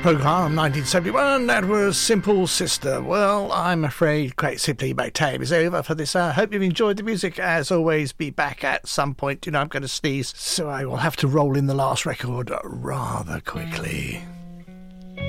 programme, 1971, that was Simple Sister. Well, I'm afraid quite simply my time is over for this hour. Hope you've enjoyed the music. As always, be back at some point. I'm going to sneeze, so I will have to roll in the last record rather quickly.